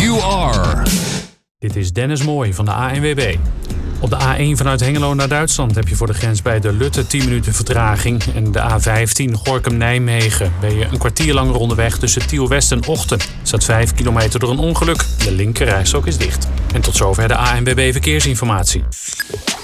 you are. Dit is Dennis Mooij van de ANWB. Op de A1 vanuit Hengelo naar Duitsland heb je voor de grens bij de Lutte 10 minuten vertraging. En de A15 Gorinchem-Nijmegen ben je een kwartier langer onderweg tussen Tiel-West en Ochten. Er staat 5 kilometer door een ongeluk. De linkerrijstrook is dicht. En tot zover de ANWB Verkeersinformatie.